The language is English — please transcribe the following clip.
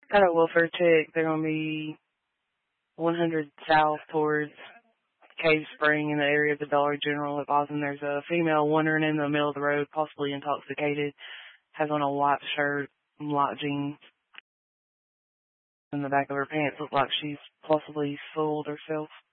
Got a welfare check. They're going to be 100 south towards Cave Spring in the area of the Dollar General at Boston. There's a female wandering in the middle of the road, possibly intoxicated, has on a white shirt and white jeans. In the back of her pants, look like she's possibly fooled herself.